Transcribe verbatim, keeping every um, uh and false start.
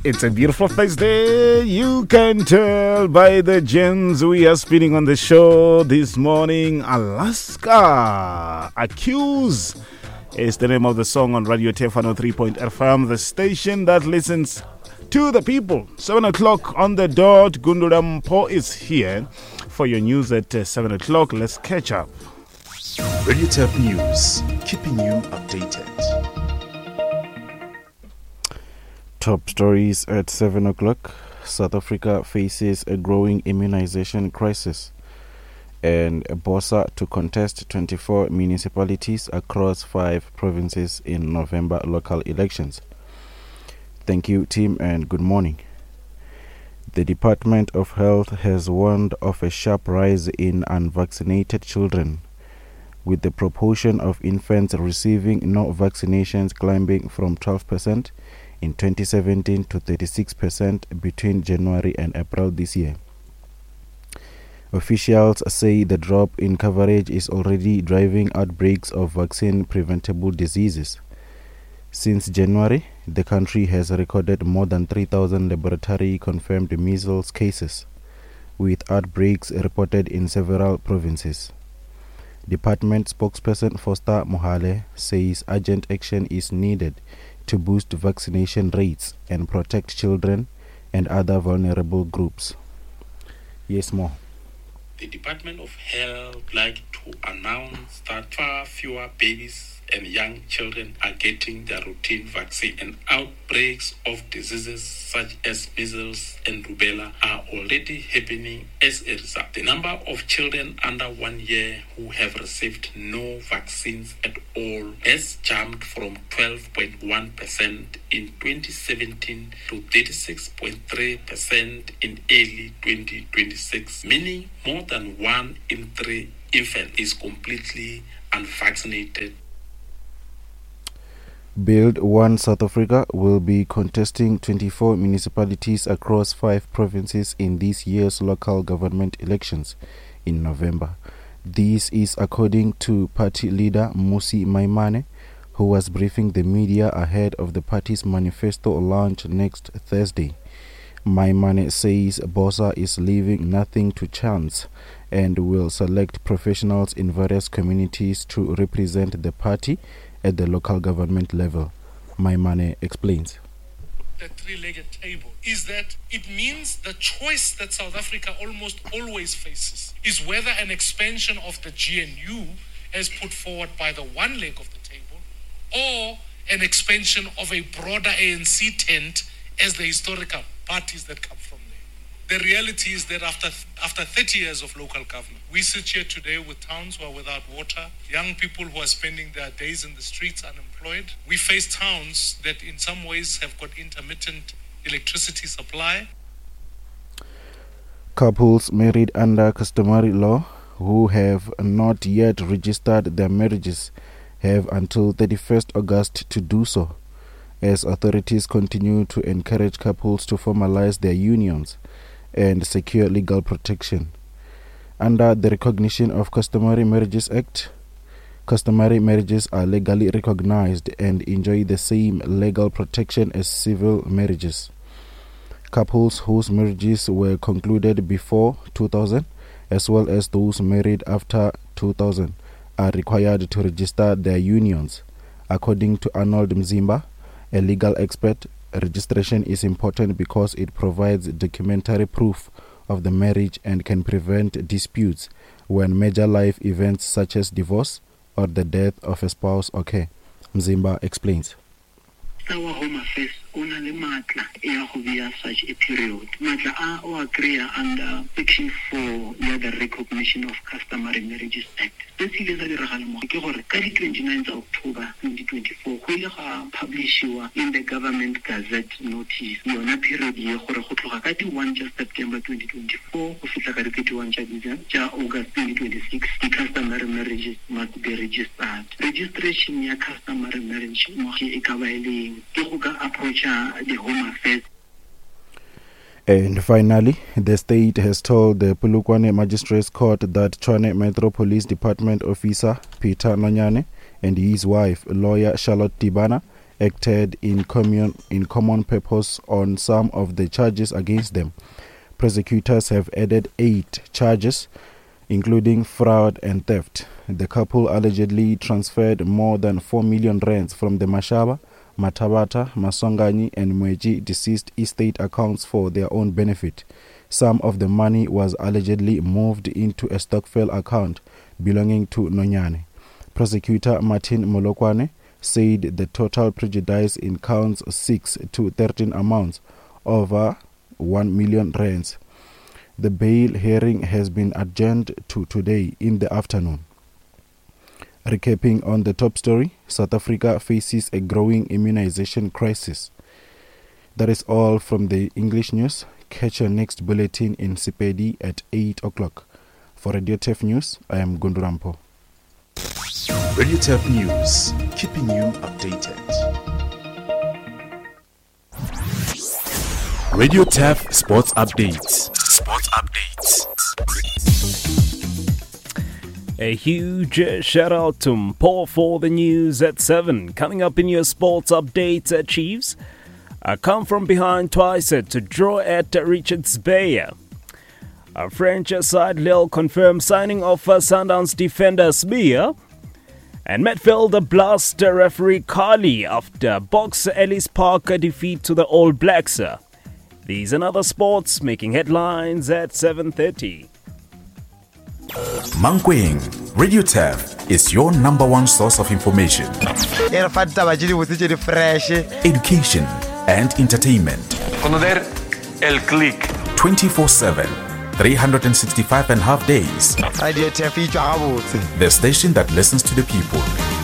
It's a beautiful Thursday. You can tell by the gems we are spinning on the show this morning. Alaska Accuse is the name of the song on Radio Tefano three point F M, the station that listens to the people. Seven o'clock on the dot. Gunduram Po is here for your news at uh, seven o'clock. Let's catch up. Radio Tef News, keeping you updated. Top stories at seven o'clock. South Africa faces a growing immunization crisis, and BOSA to contest twenty-four municipalities across five provinces in November local elections. Thank you, team, and good morning. The Department of Health has warned of a sharp rise in unvaccinated children, with the proportion of infants receiving no vaccinations climbing from twelve percent in twenty seventeen to thirty-six percent between January and April this year. Officials say the drop in coverage is already driving outbreaks of vaccine-preventable diseases. Since January, the country has recorded more than three thousand laboratory-confirmed measles cases, with outbreaks reported in several provinces. Department spokesperson Foster Mohale says urgent action is needed to boost vaccination rates and protect children and other vulnerable groups. Yes, more. The Department of Health would like to announce that far fewer babies and young children are getting their routine vaccine, and outbreaks of diseases such as measles and rubella are already happening as a result. The number of children under one year who have received no vaccines at all has jumped from twelve point one percent in twenty seventeen to thirty-six point three percent in early twenty twenty-six, meaning more than one in three infants is completely unvaccinated. Build One South Africa will be contesting twenty-four municipalities across five provinces in this year's local government elections in November. This is according to party leader Mmusi Maimane, who was briefing the media ahead of the party's manifesto launch next Thursday. Maimane says BOSA is leaving nothing to chance and will select professionals in various communities to represent the party at the local government level. Maimane explains. The three-legged table is that it means the choice that South Africa almost always faces is whether an expansion of the G N U as put forward by the one leg of the table, or an expansion of a broader A N C tent as the historical parties that come from there. The reality is that after after thirty years of local government, we sit here today with towns who are without water, young people who are spending their days in the streets unemployed. We face towns that in some ways have got intermittent electricity supply. Couples married under customary law who have not yet registered their marriages have until thirty-first August to do so, as authorities continue to encourage couples to formalize their unions and secure legal protection. Under the Recognition of Customary Marriages Act, customary marriages are legally recognized and enjoy the same legal protection as civil marriages. Couples whose marriages were concluded before two thousand, as well as those married after two thousand, are required to register their unions. According to Arnold Mzimba, a legal expert, registration is important because it provides documentary proof of the marriage and can prevent disputes when major life events such as divorce or the death of a spouse occur. Mzimba explains. Our Home Affairs una le matla ya go bia such a period. Matla a o agree under Section four ya the Recognition of Customary Marriages Act. Se se le sa diragala mo ke gore ka di twenty-ninth of October twenty twenty-four go ile ga publishiwa in the Government Gazette notice yona period ye gore go tloga ka di one ja September twenty twenty-four go fitla ka di thirty-one ja ja August twenty twenty-six. The customary marriages must be registered. Registration ya customary marriage mo ke e ka ba ile ke go ka approach the Home Affairs. And finally, the state has told the Polokwane Magistrates Court that Tshwane Metro Police Department officer Peter Nonyane and his wife, lawyer Charlotte Tibana, acted in common, in common purpose on some of the charges against them. Prosecutors have added eight charges, including fraud and theft. The couple allegedly transferred more than four million rands from the Mashaba, Matabata, Masongani and Mweji deceased estate accounts for their own benefit. Some of the money was allegedly moved into a Stokvel account belonging to Nonyane. Prosecutor Martin Molokwane said the total prejudice in counts six to thirteen amounts over one million rands. The bail hearing has been adjourned to today in the afternoon. Recapping on the top story, South Africa faces a growing immunization crisis. That is all from the English news. Catch your next bulletin in Sepedi at eight o'clock. For Radio T E F News, I am Gundurampo. Radio T E F News, keeping you updated. Radio T E F Sports Updates. Sports Updates. A huge shout out to Mpo for the news at seven. Coming up in your sports updates at Chiefs. I come from behind twice to draw at Richards Bay. A French side Lille confirmed signing of Sundowns defender Spear. And midfielder blast referee Carly after Box Ellis Park defeat to the All Blacks. These and other sports making headlines at seven thirty. Mankweng, Radio T E F is your number one source of information, education and entertainment. Conocer el click. twenty-four seven, three hundred sixty-five and a half days. Radio T E F. The station that listens to the people.